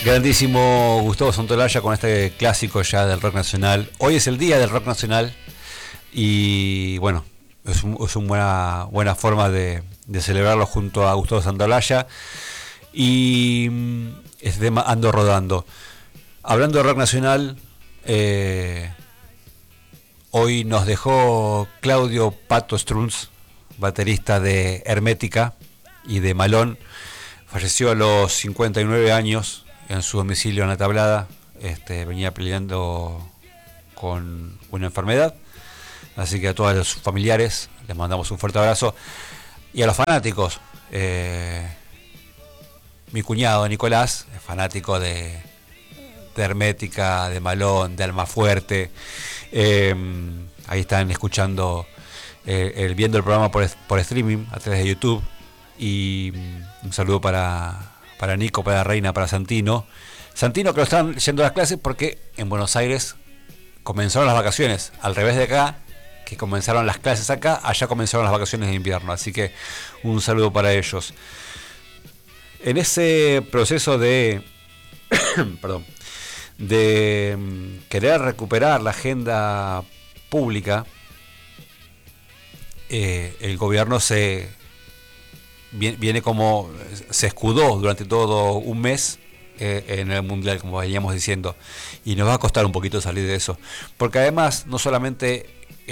Grandísimo Gustavo Santaolalla con este clásico ya del rock nacional. Hoy es el día del rock nacional y bueno, es una buena forma de celebrarlo junto a Gustavo Santaolalla. Y este tema Ando Rodando. Hablando de rock nacional, hoy nos dejó Claudio Pato Strunz, baterista de Hermética y de Malón. Falleció a los 59 años en su domicilio en La Tablada. Venía peleando con una enfermedad. Así que a todos los familiares les mandamos un fuerte abrazo. Y a los fanáticos. Mi cuñado Nicolás es fanático de Hermética, de Malón, de Almafuerte. Ahí están escuchando, viendo el programa por streaming a través de YouTube. Y un saludo para Nico, para Reina, para Santino. Santino, que lo están yendo a las clases porque en Buenos Aires comenzaron las vacaciones. Al revés de acá, que comenzaron las clases acá, allá comenzaron las vacaciones de invierno. Así que un saludo para ellos. En ese proceso de perdón, de querer recuperar la agenda pública, el gobierno viene como se escudó durante todo un mes en el mundial, como veníamos diciendo, y nos va a costar un poquito salir de eso, porque además no solamente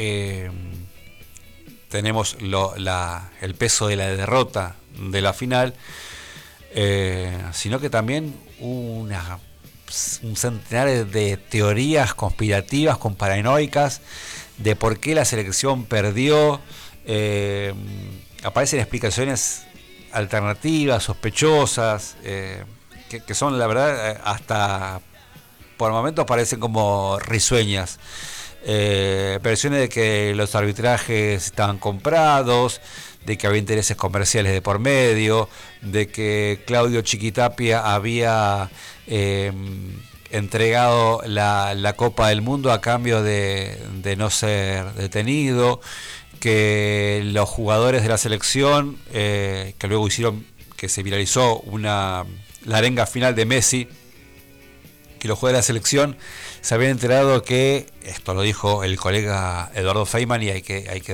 tenemos el peso de la derrota de la final, sino que también un centenar de teorías conspirativas, paranoicas, de por qué la selección perdió. Aparecen explicaciones alternativas, sospechosas, que son, la verdad, hasta por momentos parecen como risueñas. Versiones de que los arbitrajes estaban comprados, de que había intereses comerciales de por medio, de que Claudio Chiquitapia había entregado la Copa del Mundo a cambio de no ser detenido, que los jugadores de la selección, que luego hicieron, que se viralizó la arenga final de Messi, que los jugadores de la selección se habían enterado que, esto lo dijo el colega Eduardo Feynman y hay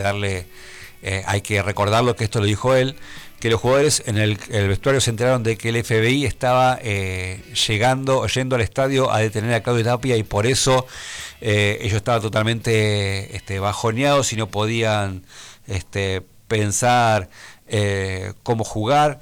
que recordarlo, que esto lo dijo él, que los jugadores en el vestuario se enteraron de que el FBI estaba yendo al estadio a detener a Claudio Tapia, y por eso ellos estaban totalmente bajoneados y no podían pensar cómo jugar.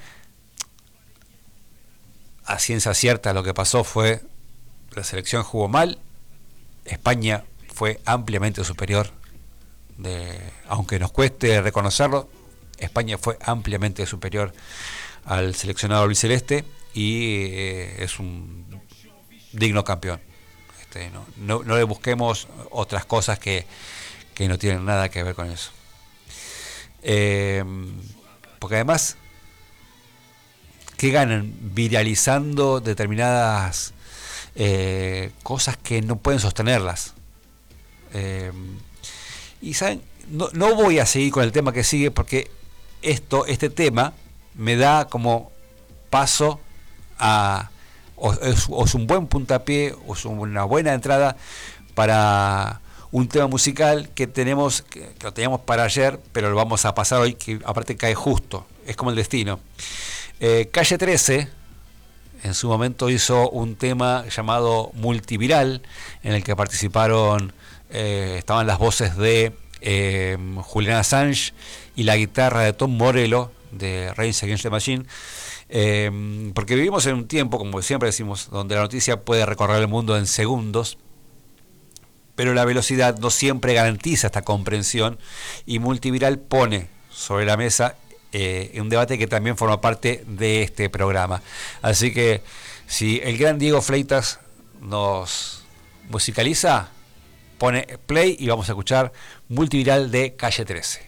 A ciencia cierta lo que pasó fue: la selección jugó mal, España fue ampliamente superior. Aunque nos cueste reconocerlo, España fue ampliamente superior al seleccionado albiceleste y es un digno campeón. No le busquemos otras cosas que no tienen nada que ver con eso. Porque además, ¿qué ganan viralizando determinadas cosas que no pueden sostenerlas? Y saben, no voy a seguir con el tema que sigue, porque este tema me da como paso o es un buen puntapié, o es una buena entrada para un tema musical que lo teníamos para ayer, pero lo vamos a pasar hoy, que aparte cae justo, es como el destino. Calle 13 en su momento hizo un tema llamado Multiviral, en el que participaron, estaban las voces de Julian Assange y la guitarra de Tom Morello de Rage Against the Machine, porque vivimos en un tiempo, como siempre decimos, donde la noticia puede recorrer el mundo en segundos, pero la velocidad no siempre garantiza esta comprensión, y Multiviral pone sobre la mesa un debate que también forma parte de este programa. Así que si el gran Diego Fleitas nos musicaliza, pone play y vamos a escuchar Multiviral de Calle 13.